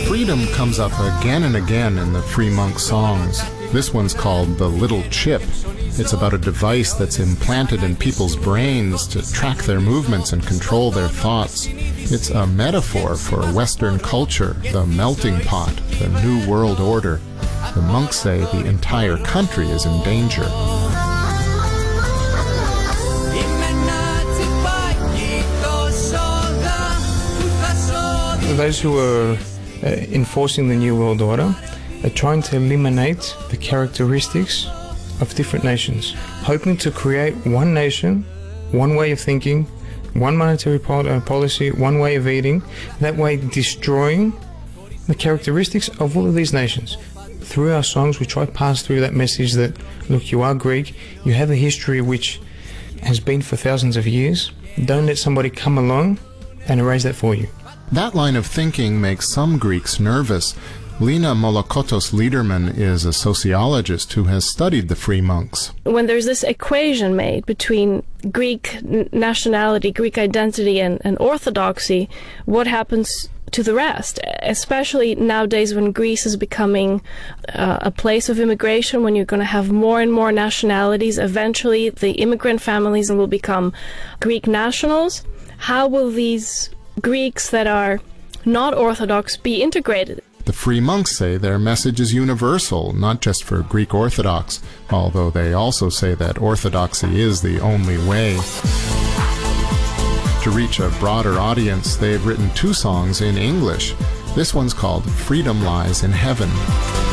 Freedom comes up again and again in the Free Monk songs. This one's called The Little Chip. It's about a device that's implanted in people's brains to track their movements and control their thoughts. It's a metaphor for Western culture, the melting pot, the New World Order. The monks say the entire country is in danger. Those who are enforcing the New World Order are trying to eliminate the characteristics of different nations, hoping to create one nation, one way of thinking, one monetary policy, one way of eating, that way destroying the characteristics of all of these nations. Through our songs, we try to pass through that message that, look, you are Greek, you have a history which has been for thousands of years. Don't let somebody come along and erase that for you. That line of thinking makes some Greeks nervous. Lina Molokotos-Liederman is a sociologist who has studied the Free Monks. When there's this equation made between Greek nationality, Greek identity, and orthodoxy, what happens to the rest? Especially nowadays when Greece is becoming a place of immigration, when you're going to have more and more nationalities. Eventually, the immigrant families will become Greek nationals. How will these Greeks that are not Orthodox be integrated? The Free Monks say their message is universal, not just for Greek Orthodox, although they also say that Orthodoxy is the only way. To reach a broader audience, they've written 2 songs in English. This one's called Freedom Lies in Heaven.